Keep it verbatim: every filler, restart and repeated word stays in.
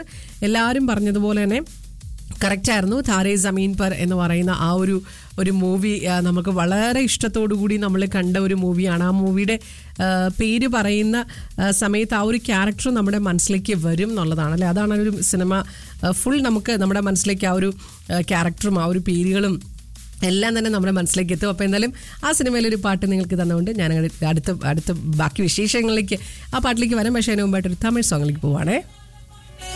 എല്ലാവരും പറഞ്ഞതുപോലെ തന്നെ കറക്റ്റായിരുന്നു. താരേ സമീൻ പർ എന്ന് പറയുന്ന ആ ഒരു ഒരു മൂവി നമുക്ക് വളരെ ഇഷ്ടത്തോടു കൂടി നമ്മൾ കണ്ട ഒരു മൂവിയാണ്. ആ മൂവിയുടെ പേര് പറയുന്ന സമയത്ത് ആ ഒരു ക്യാരക്ടർ നമ്മുടെ മനസ്സിലേക്ക് വരും എന്നുള്ളതാണ് അല്ലേ. അതാണ് ഒരു സിനിമ ഫുൾ നമുക്ക് നമ്മുടെ മനസ്സിലേക്ക് ആ ഒരു ക്യാരക്ടറും ആ ഒരു പേരുകളും എല്ലാം തന്നെ നമ്മുടെ മനസ്സിലേക്ക് എത്തും. അപ്പോൾ എന്തായാലും ആ സിനിമയിലൊരു പാട്ട് നിങ്ങൾക്ക് തന്നുകൊണ്ട് ഞാൻ അടുത്ത അടുത്ത ബാക്കി വിശേഷങ്ങളിലേക്ക് ആ പാട്ടിലേക്ക് വരാം. പക്ഷേ അതിന് മുമ്പായിട്ടൊരു തമിഴ് സോങ്ങിലേക്ക് പോവാണേ.